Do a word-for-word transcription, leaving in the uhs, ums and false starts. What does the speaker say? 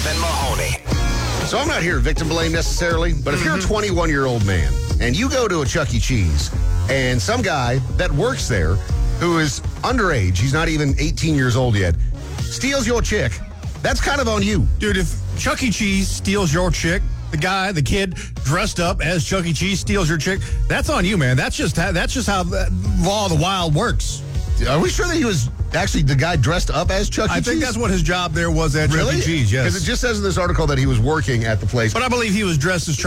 and Mahoney. So I'm not here to victim blame necessarily, but if you're a twenty-one-year-old man and you go to a Chuck E. Cheese and some guy that works there who is underage, he's not even eighteen years old yet, steals your chick, that's kind of on you. Dude, if Chuck E. Cheese steals your chick, the guy, the kid dressed up as Chuck E. Cheese steals your chick, that's on you, man. That's just how, that's just how the law of the wild works. Are we sure that he was actually the guy dressed up as Chuck E. I Cheese? think that's what his job there was at Really? Chuck E. Cheese, yes. Because it just says in this article that he was working at the place. But I believe he was dressed as